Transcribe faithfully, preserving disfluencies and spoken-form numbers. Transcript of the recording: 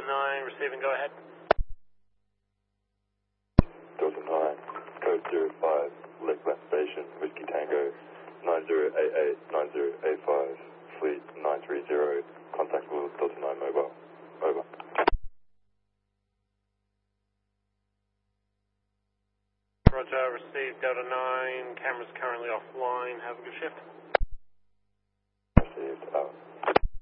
nine, receiving, go ahead. Delta nine, code zero five, Lakeland Station, Whiskey Tango, nine zero eight eight, nine zero eight five, fleet nine three zero, contactable Delta nine mobile, over. Roger, received Delta nine, cameras currently offline, have a good shift.